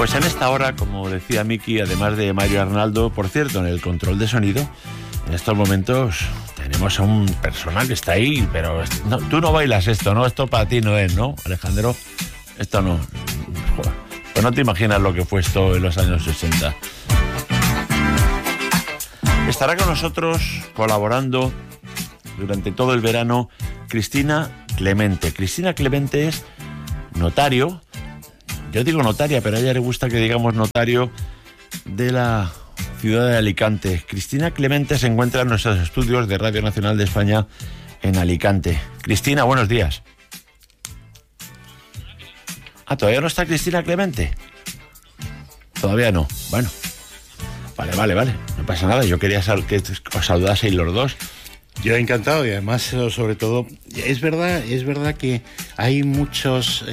Pues en esta hora, como decía Miki, además de Mario Arnaldo, por cierto, en el control de sonido, en estos momentos tenemos a un personal que está ahí, pero no, tú no bailas esto, ¿no? Esto para ti no es, ¿no, Alejandro? Esto no. Joder, pues no te imaginas lo que fue esto en los años 60. Estará con nosotros colaborando durante todo el verano Cristina Clemente. Cristina Clemente es notario. Yo digo notaria, pero a ella le gusta que digamos notario de la ciudad de Alicante. Cristina Clemente se encuentra en nuestros estudios de Radio Nacional de España en Alicante. Cristina, buenos días. Ah, ¿todavía no está Cristina Clemente? Todavía no. Bueno, vale. No pasa nada. Yo quería que os saludaseis los dos. Yo encantado, y además, sobre todo, es verdad que hay muchos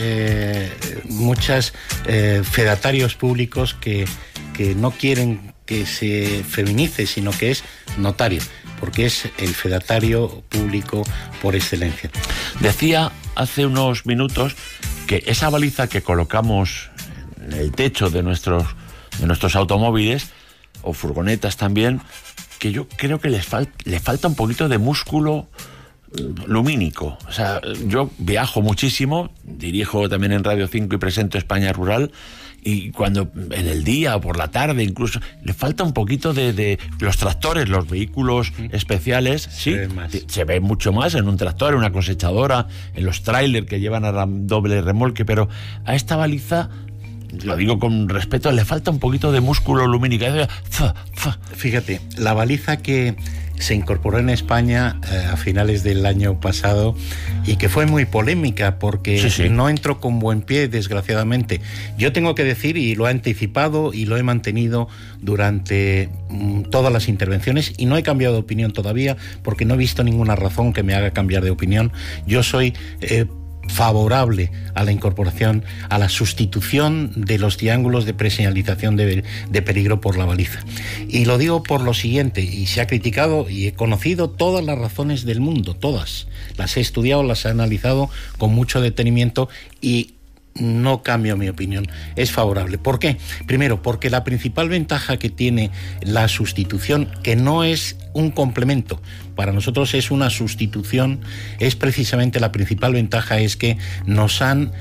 fedatarios públicos que no quieren que se feminice, sino que es notario, porque es el fedatario público por excelencia. Decía hace unos minutos que esa baliza que colocamos en el techo de nuestros automóviles o furgonetas también, que yo creo que le falta un poquito de músculo lumínico. O sea, yo viajo muchísimo, dirijo también en Radio 5 y presento España Rural, y cuando en el día o por la tarde incluso, le falta un poquito de los tractores, los vehículos especiales, sí, se ve mucho más en un tractor, en una cosechadora, en los trailers que llevan a doble remolque, pero a esta baliza, lo digo con respeto, le falta un poquito de músculo lumínico. Fíjate, la baliza que se incorporó en España a finales del año pasado y que fue muy polémica porque no entró con buen pie, desgraciadamente. Yo tengo que decir, y lo he anticipado y lo he mantenido durante todas las intervenciones, y no he cambiado de opinión todavía porque no he visto ninguna razón que me haga cambiar de opinión. Yo soy favorable a la incorporación, a la sustitución de los triángulos de preseñalización de peligro por la baliza. Y lo digo por lo siguiente, y se ha criticado, y he conocido todas las razones del mundo, todas. Las he estudiado, las he analizado con mucho detenimiento y no cambio mi opinión, es favorable. ¿Por qué? Primero, porque la principal ventaja que tiene la sustitución, que no es un complemento, para nosotros es una sustitución, es precisamente la principal ventaja, es que nos han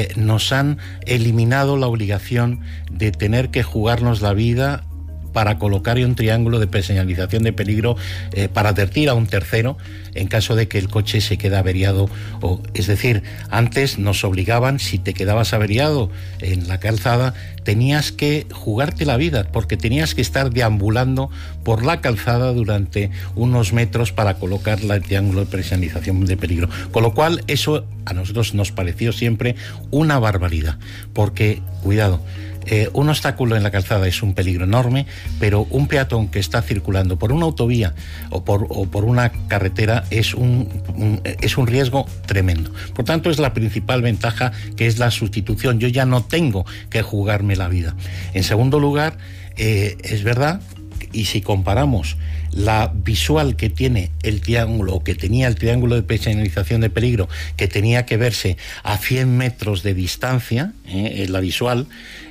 eliminado la obligación de tener que jugarnos la vida para colocar un triángulo de preseñalización de peligro para advertir a un tercero en caso de que el coche se quede averiado. Es decir, antes nos obligaban, si te quedabas averiado en la calzada, tenías que jugarte la vida, porque tenías que estar deambulando por la calzada durante unos metros para colocar el triángulo de preseñalización de peligro. Con lo cual, eso a nosotros nos pareció siempre una barbaridad, porque, cuidado, un obstáculo en la calzada es un peligro enorme, pero un peatón que está circulando por una autovía o por una carretera es un riesgo tremendo. Por tanto, es la principal ventaja, que es la sustitución. Yo ya no tengo que jugarme la vida. En segundo lugar, es verdad, y si comparamos la visual que tiene el triángulo, o que tenía el triángulo de preseñalización de peligro, que tenía que verse a 100 metros de distancia, la visual,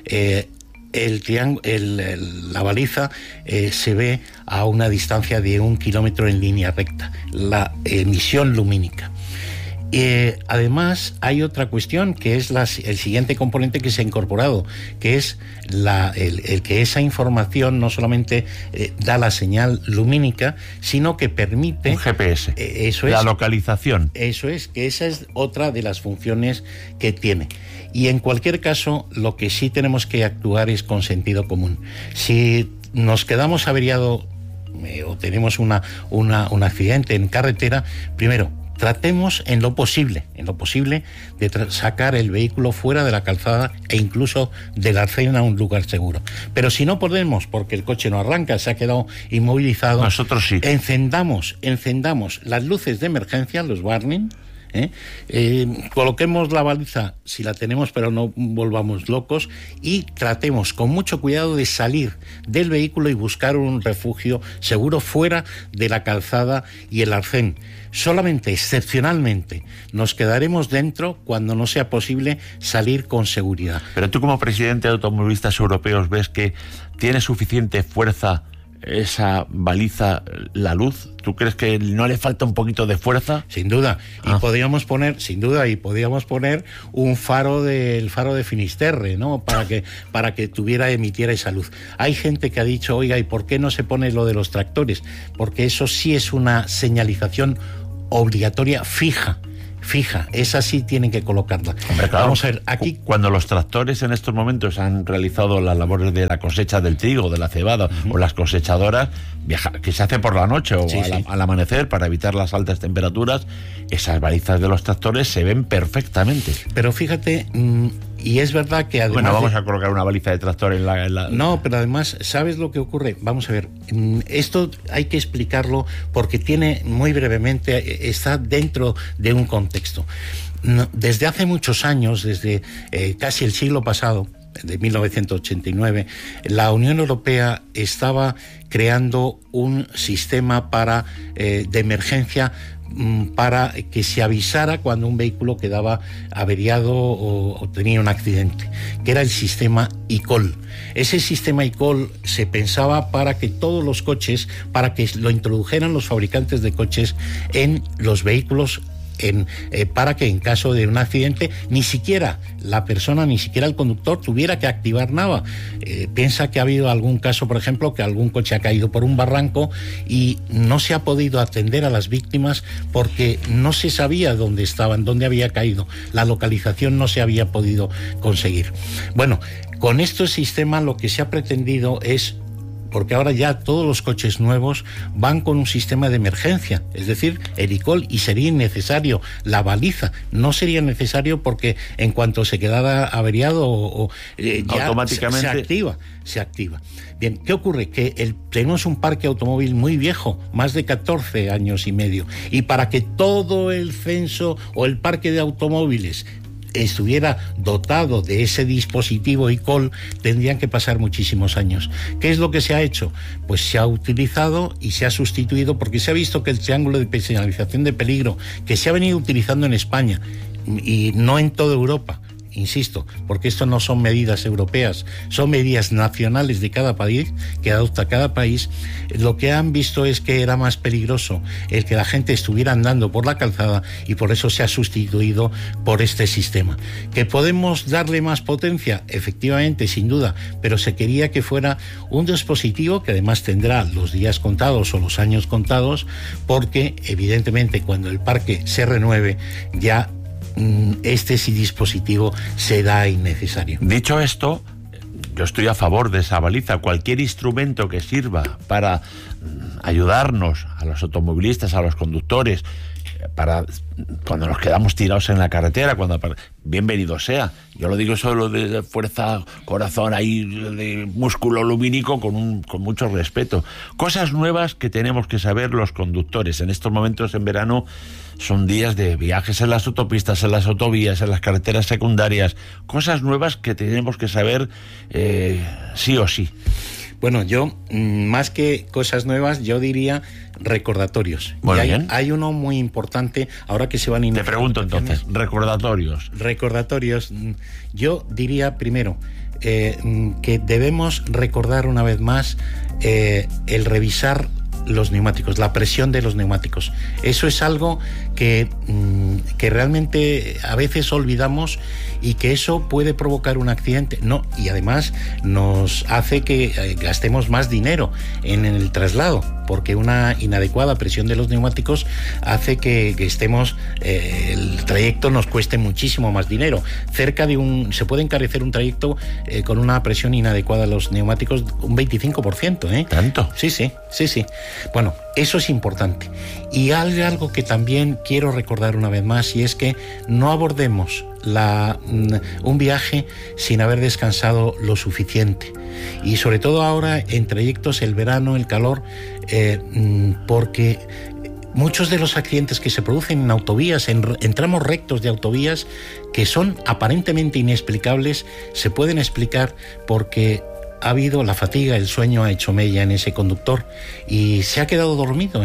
la baliza se ve a una distancia de 1 kilómetro en línea recta, la emisión lumínica. Además, hay otra cuestión, que es el siguiente componente que se ha incorporado, que es el que esa información no solamente da la señal lumínica, sino que permite... Un GPS, eso la es, localización. Eso es, que esa es otra de las funciones que tiene. Y en cualquier caso, lo que sí tenemos que actuar es con sentido común. Si nos quedamos averiados o tenemos un accidente en carretera, primero, tratemos en lo posible de sacar el vehículo fuera de la calzada e incluso del arcén a un lugar seguro. Pero si no podemos, porque el coche no arranca, se ha quedado inmovilizado, nosotros sí. Encendamos las luces de emergencia, los warning, Coloquemos la baliza si la tenemos, pero no volvamos locos, y tratemos con mucho cuidado de salir del vehículo y buscar un refugio seguro fuera de la calzada y el arcén. Solamente, excepcionalmente, nos quedaremos dentro cuando no sea posible salir con seguridad. Pero tú, como presidente de Automovilistas Europeos, ¿ves que tiene suficiente fuerza esa baliza, la luz? ¿Tú crees que no le falta un poquito de fuerza? Sin duda. Y podíamos poner un faro el faro de Finisterre, ¿no? Para que emitiera esa luz. Hay gente que ha dicho, oiga, ¿y por qué no se pone lo de los tractores? Porque eso sí es una señalización obligatoria fija, esa sí tienen que colocarla. Hombre, claro, vamos a ver, aquí cuando los tractores en estos momentos han realizado las labores de la cosecha del trigo, de la cebada, o las cosechadoras, que se hace por la noche o al amanecer para evitar las altas temperaturas, esas balizas de los tractores se ven perfectamente. Pero fíjate, y es verdad que además... Bueno, vamos a colocar una baliza de tractor en la... No, pero además, ¿sabes lo que ocurre? Vamos a ver, esto hay que explicarlo porque tiene, muy brevemente, está dentro de un contexto. Desde hace muchos años, desde casi el siglo pasado, de 1989, la Unión Europea estaba creando un sistema de emergencia para que se avisara cuando un vehículo quedaba averiado o tenía un accidente, que era el sistema eCall. Ese sistema eCall se pensaba para que todos los coches, para que lo introdujeran los fabricantes de coches en los vehículos, para que en caso de un accidente ni siquiera la persona, ni siquiera el conductor tuviera que activar nada. Piensa que ha habido algún caso, por ejemplo, que algún coche ha caído por un barranco y no se ha podido atender a las víctimas porque no se sabía dónde estaban, dónde había caído. La localización no se había podido conseguir. Bueno, con este sistema lo que se ha pretendido es, porque ahora ya todos los coches nuevos van con un sistema de emergencia, es decir, el eCall, y sería innecesario la baliza. No sería necesario porque en cuanto se quedara averiado ya automáticamente se activa. Bien, ¿qué ocurre? Que tenemos un parque automóvil muy viejo, más de 14 años y medio, y para que todo el censo o el parque de automóviles estuviera dotado de ese dispositivo eCall, tendrían que pasar muchísimos años. ¿Qué es lo que se ha hecho? Pues se ha utilizado y se ha sustituido, porque se ha visto que el triángulo de señalización de peligro que se ha venido utilizando en España y no en toda Europa, insisto, porque esto no son medidas europeas, son medidas nacionales de cada país, que adopta cada país, lo que han visto es que era más peligroso el que la gente estuviera andando por la calzada, y por eso se ha sustituido por este sistema. ¿Que podemos darle más potencia? Efectivamente, sin duda, pero se quería que fuera un dispositivo que además tendrá los días contados o los años contados, porque evidentemente cuando el parque se renueve ya este dispositivo será innecesario. Dicho esto, yo estoy a favor de esa baliza. Cualquier instrumento que sirva para ayudarnos a los automovilistas, a los conductores, para cuando nos quedamos tirados en la carretera, bienvenido sea. Yo lo digo solo de fuerza, corazón, ahí de músculo lumínico, con mucho respeto. Cosas nuevas que tenemos que saber los conductores. En estos momentos, en verano, son días de viajes en las autopistas, en las autovías, en las carreteras secundarias. Cosas nuevas que tenemos que saber sí o sí. Bueno, yo, más que cosas nuevas, yo diría recordatorios. Muy bien. Hay uno muy importante, ahora que se van a Te pregunto entonces, recordatorios. Recordatorios. Yo diría primero que debemos recordar una vez más el revisar los neumáticos, la presión de los neumáticos. Eso es algo que realmente a veces olvidamos, y que eso puede provocar un accidente. No, y además nos hace que gastemos más dinero en el traslado, porque una inadecuada presión de los neumáticos hace que estemos, el trayecto nos cueste muchísimo más dinero. Se puede encarecer un trayecto con una presión inadecuada de los neumáticos un 25%. ¿Tanto? Sí. Bueno, eso es importante. Y hay algo que también quiero recordar una vez más, y es que no abordemos un viaje sin haber descansado lo suficiente. Y sobre todo ahora en trayectos, el verano, el calor, porque muchos de los accidentes que se producen en autovías, en tramos rectos de autovías, que son aparentemente inexplicables, se pueden explicar porque ha habido la fatiga, el sueño ha hecho mella en ese conductor y se ha quedado dormido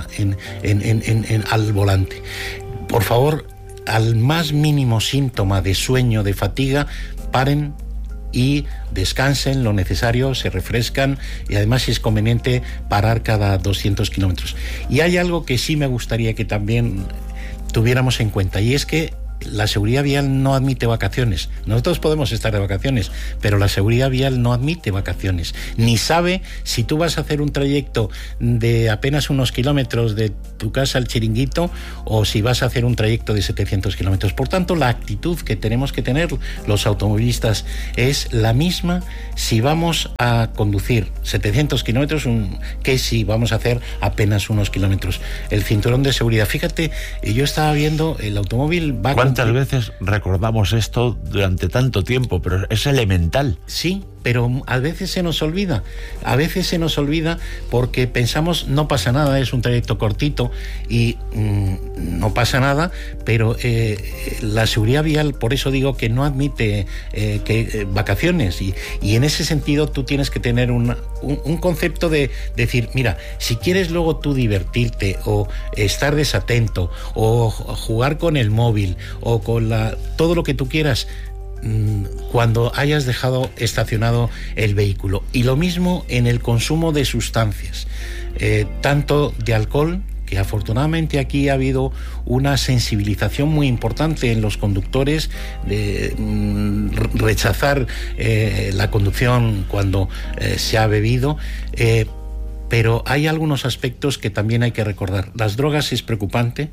al volante. Por favor, al más mínimo síntoma de sueño, de fatiga, paren y descansen lo necesario, se refrescan, y además, si es conveniente, parar cada 200 kilómetros. Y hay algo que sí me gustaría que también tuviéramos en cuenta, y es que la seguridad vial no admite vacaciones. Nosotros podemos estar de vacaciones, pero la seguridad vial no admite vacaciones. Ni sabe si tú vas a hacer un trayecto de apenas unos kilómetros de tu casa al chiringuito o si vas a hacer un trayecto de 700 kilómetros. Por tanto, la actitud que tenemos que tener los automovilistas es la misma si vamos a conducir 700 kilómetros que si vamos a hacer apenas unos kilómetros. El cinturón de seguridad. Fíjate, yo estaba viendo, el automóvil va... ¿Cuántas veces recordamos esto durante tanto tiempo? Pero es elemental. Sí, pero a veces se nos olvida. A veces se nos olvida porque pensamos no pasa nada, es un trayecto cortito y no pasa nada, pero la seguridad vial, por eso digo que no admite vacaciones y en ese sentido tú tienes que tener un concepto de decir, mira, si quieres luego tú divertirte o estar desatento o jugar con el móvil o con todo lo que tú quieras cuando hayas dejado estacionado el vehículo. Y lo mismo en el consumo de sustancias, tanto de alcohol, que afortunadamente aquí ha habido una sensibilización muy importante en los conductores de rechazar la conducción cuando se ha bebido, pero hay algunos aspectos que también hay que recordar. Las drogas es preocupante.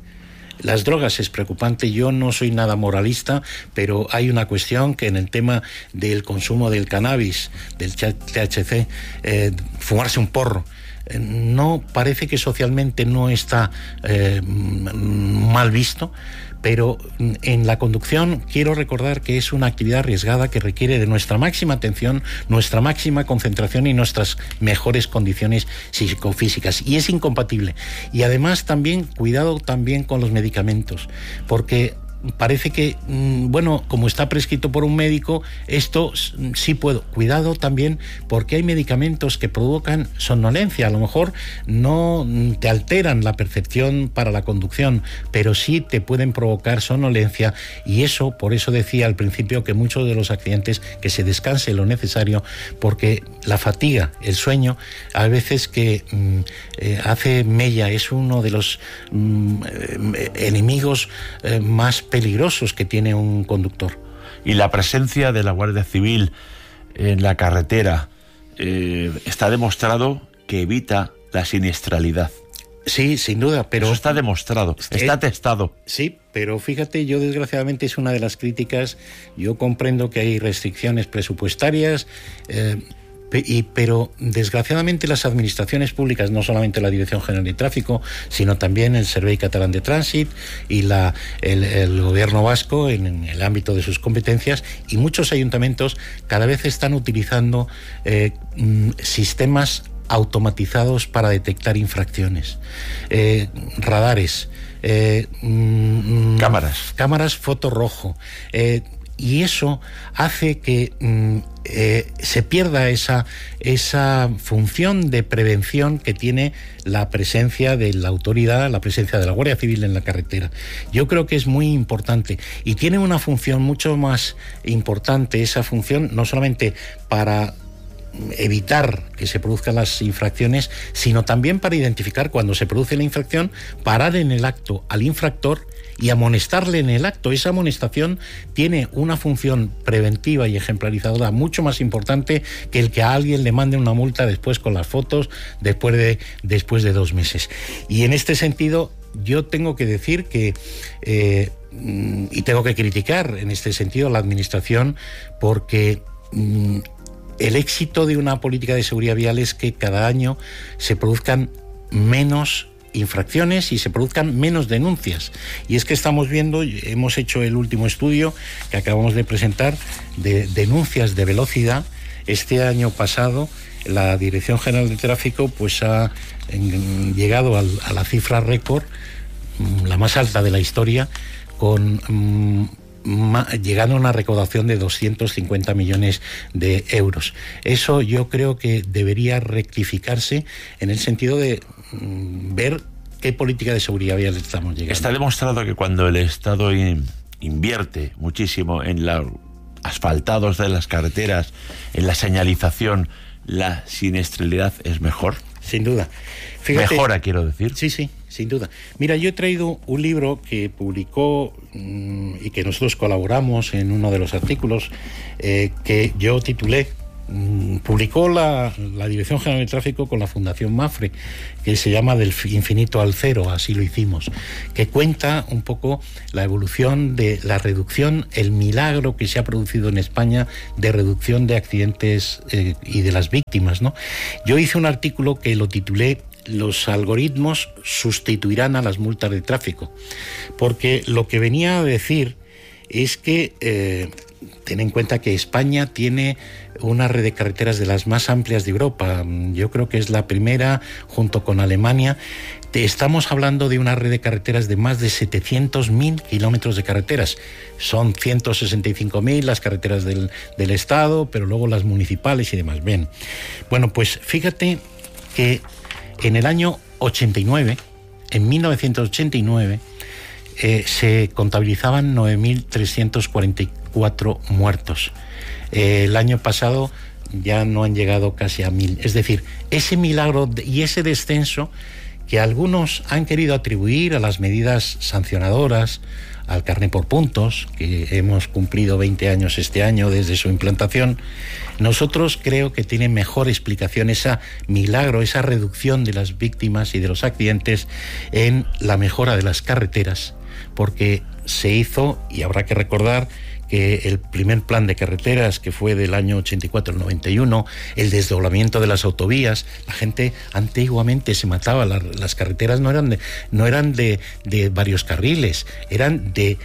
Yo no soy nada moralista, pero hay una cuestión que en el tema del consumo del cannabis, del THC, fumarse un porro, no parece que socialmente no está mal visto, pero en la conducción quiero recordar que es una actividad arriesgada que requiere de nuestra máxima atención, nuestra máxima concentración y nuestras mejores condiciones psicofísicas, y es incompatible. Y además también cuidado también con los medicamentos, porque parece que, como está prescrito por un médico, esto sí puedo. Cuidado también porque hay medicamentos que provocan somnolencia. A lo mejor no te alteran la percepción para la conducción, pero sí te pueden provocar somnolencia, y eso, por eso decía al principio que muchos de los accidentes, que se descanse lo necesario, porque la fatiga, el sueño, a veces que hace mella, es uno de los enemigos más peligrosos que tiene un conductor. Y la presencia de la Guardia Civil en la carretera está demostrado que evita la siniestralidad. Sí, sin duda, pero... Eso está demostrado, está testado. Sí, pero fíjate, yo desgraciadamente es una de las críticas. Yo comprendo que hay restricciones presupuestarias, pero desgraciadamente las administraciones públicas, no solamente la Dirección General de Tráfico, sino también el Servei Catalán de Trànsit y el gobierno vasco en el ámbito de sus competencias, y muchos ayuntamientos cada vez están utilizando sistemas automatizados para detectar infracciones, radares, cámaras fotorrojo, y eso hace que se pierda esa función de prevención que tiene la presencia de la autoridad, la presencia de la Guardia Civil en la carretera. Yo creo que es muy importante y tiene una función mucho más importante, esa función, no solamente para evitar que se produzcan las infracciones, sino también para identificar cuando se produce la infracción, parar en el acto al infractor y amonestarle en el acto. Esa amonestación tiene una función preventiva y ejemplarizadora mucho más importante que el que a alguien le mande una multa después con las fotos después de 2 meses. Y en este sentido yo tengo que decir que y tengo que criticar en este sentido a la administración, porque el éxito de una política de seguridad vial es que cada año se produzcan menos infracciones y se produzcan menos denuncias. Y es que estamos viendo, hemos hecho el último estudio que acabamos de presentar de denuncias de velocidad, Este año pasado la Dirección General de Tráfico pues ha llegado a la cifra récord, la más alta de la historia, con llegando a una recaudación de 250 millones de euros. Eso yo creo que debería rectificarse en el sentido de ver qué política de seguridad vial estamos llegando. Está demostrado que cuando el Estado invierte muchísimo en los asfaltados de las carreteras, en la señalización, la siniestralidad es mejor. Sin duda. Fíjate, mejora, quiero decir. Sí, sin duda. Mira, yo he traído un libro que publicó y que nosotros colaboramos en uno de los artículos que yo titulé, publicó la Dirección General de Tráfico con la Fundación Mapfre, que se llama Del infinito al cero, así lo hicimos, que cuenta un poco la evolución de la reducción, el milagro que se ha producido en España de reducción de accidentes y de las víctimas, ¿no? Yo hice un artículo que lo titulé "Los algoritmos sustituirán a las multas de tráfico", porque lo que venía a decir es que ten en cuenta que España tiene una red de carreteras de las más amplias de Europa. Yo creo que es la primera, junto con Alemania. Estamos hablando de una red de carreteras de más de 700.000 kilómetros de carreteras. Son 165.000 las carreteras del Estado, pero luego las municipales y demás. Bien, bueno, pues fíjate que en el año 89, en 1989, se contabilizaban 9.344 muertos. El año pasado ya no han llegado casi a 1.000. Es decir, ese milagro y ese descenso que algunos han querido atribuir a las medidas sancionadoras, al carné por puntos, que hemos cumplido 20 años este año desde su implantación, nosotros creo que tiene mejor explicación ese milagro, esa reducción de las víctimas y de los accidentes en la mejora de las carreteras, porque se hizo, y habrá que recordar que el primer plan de carreteras, que fue del año 84 al 91, el desdoblamiento de las autovías, la gente antiguamente se mataba, las carreteras no eran de varios carriles, eran de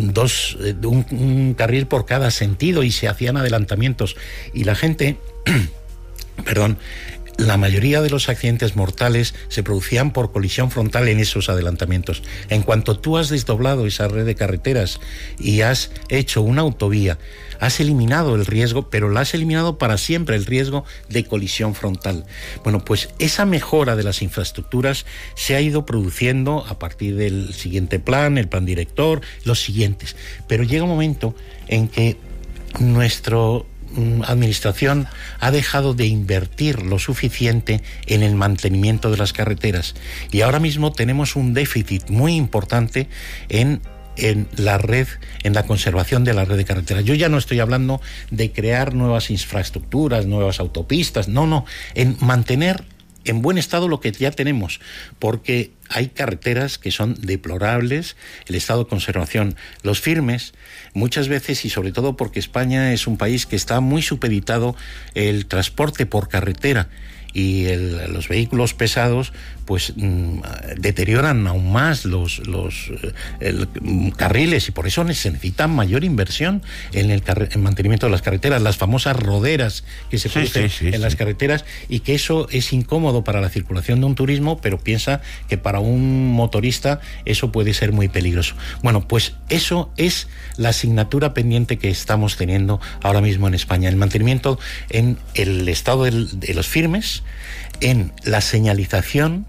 un carril por cada sentido, y se hacían adelantamientos, y la gente perdón, la mayoría de los accidentes mortales se producían por colisión frontal en esos adelantamientos. En cuanto tú has desdoblado esa red de carreteras y has hecho una autovía, has eliminado el riesgo, pero la has eliminado para siempre, el riesgo de colisión frontal. Bueno, pues esa mejora de las infraestructuras se ha ido produciendo a partir del siguiente plan, el plan director, los siguientes. Pero llega un momento en que nuestra administración ha dejado de invertir lo suficiente en el mantenimiento de las carreteras, y ahora mismo tenemos un déficit muy importante en la red, en la conservación de la red de carreteras. Yo ya no estoy hablando de crear nuevas infraestructuras, nuevas autopistas, no, en mantener en buen estado lo que ya tenemos, porque hay carreteras que son deplorables, el estado de conservación, los firmes, muchas veces, y sobre todo porque España es un país que está muy supeditado el transporte por carretera, y los vehículos pesados pues deterioran aún más los carriles, y por eso se necesita mayor inversión en el mantenimiento de las carreteras, las famosas roderas que se producen en las carreteras, y que eso es incómodo para la circulación de un turismo, pero piensa que para un motorista eso puede ser muy peligroso. Bueno, pues eso es la asignatura pendiente que estamos teniendo ahora mismo en España, el mantenimiento en el estado de los firmes, en la señalización,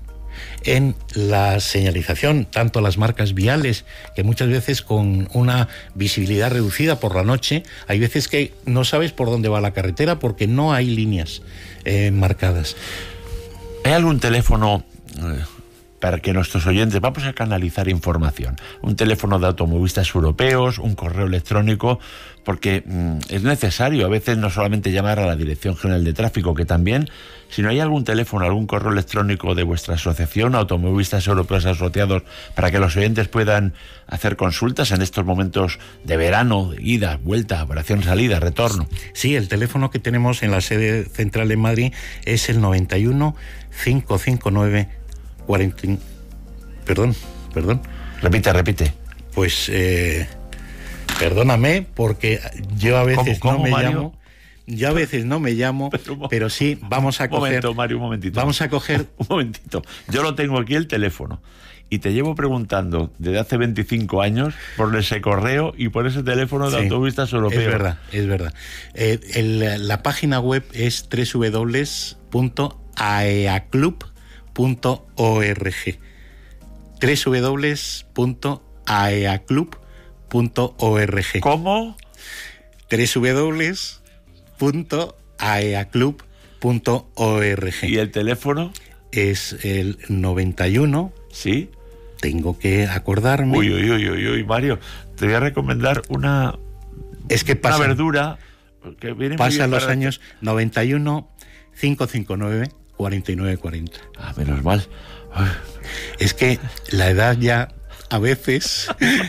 tanto las marcas viales, que muchas veces con una visibilidad reducida por la noche, hay veces que no sabes por dónde va la carretera porque no hay líneas marcadas. ¿Hay algún teléfono para que nuestros oyentes, vamos a canalizar información, un teléfono de automovilistas europeos, un correo electrónico, porque es necesario a veces no solamente llamar a la Dirección General de Tráfico, que también, sino hay algún teléfono, algún correo electrónico de vuestra asociación, Automovilistas Europeos Asociados, para que los oyentes puedan hacer consultas en estos momentos de verano, de ida, vuelta, operación, salida, retorno? Sí, el teléfono que tenemos en la sede central en Madrid es el 91 559 40. Perdón. Repite. Pues perdóname, porque yo a veces ¿Cómo, no me Mario? llamo Yo a veces no me llamo, pero sí, vamos a coger... Un momento, Mario, un momentito. Vamos a coger... Un momentito. Yo lo tengo aquí el teléfono. Y te llevo preguntando desde hace 25 años por ese correo y por ese teléfono de automovilistas europeos. Es verdad. La página web es www.aeaclub.org. www.aeaclub.org. ¿Cómo? www.aeaclub.org. ¿Y el teléfono? Es el 91. Sí. Tengo que acordarme. Uy, Mario, te voy a recomendar una verdura que viene pasan los años 91 559 4940. Ah, menos mal. Es que la edad ya a veces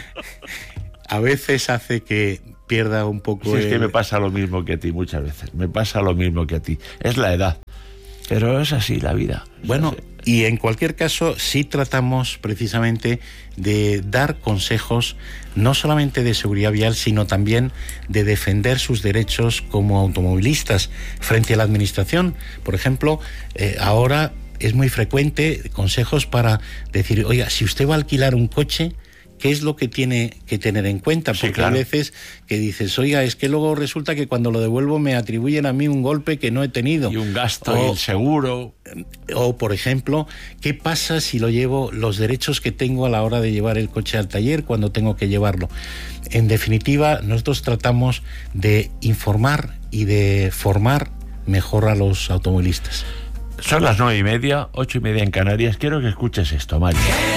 hace que pierda un poco. Sí, es que me pasa lo mismo que a ti muchas veces. Me pasa lo mismo que a ti. Es la edad. Pero es así la vida. Bueno, y en cualquier caso sí tratamos precisamente de dar consejos no solamente de seguridad vial, sino también de defender sus derechos como automovilistas frente a la administración. Por ejemplo, ahora es muy frecuente consejos para decir, oiga, si usted va a alquilar un coche, ¿qué es lo que tiene que tener en cuenta? Porque sí, claro, hay veces que dices, oiga, es que luego resulta que cuando lo devuelvo me atribuyen a mí un golpe que no he tenido. Y un gasto, y el seguro. O, por ejemplo, ¿qué pasa si lo llevo, los derechos que tengo a la hora de llevar el coche al taller cuando tengo que llevarlo? En definitiva, nosotros tratamos de informar y de formar mejor a los automovilistas. Son las 9:30, 8:30 en Canarias. Quiero que escuches esto, Mario.